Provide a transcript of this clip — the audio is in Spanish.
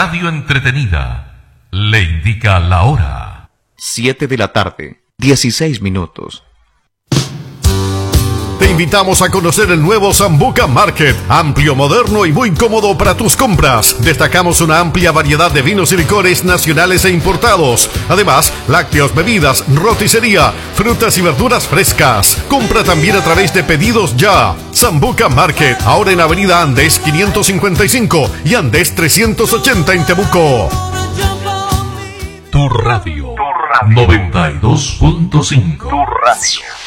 radio entretenida le indica la hora. 7 de la tarde, 16 minutos. Te invitamos a conocer el nuevo Sambuca Market, amplio, moderno y muy cómodo para tus compras. Destacamos una amplia variedad de vinos y licores nacionales e importados. Además, lácteos, bebidas, roticería, frutas y verduras frescas. Compra también a través de Pedidos Ya. Sambuca Market, ahora en Avenida Andes 555 y Andes 380 en Temuco. Tu radio 92.5. Tu radio.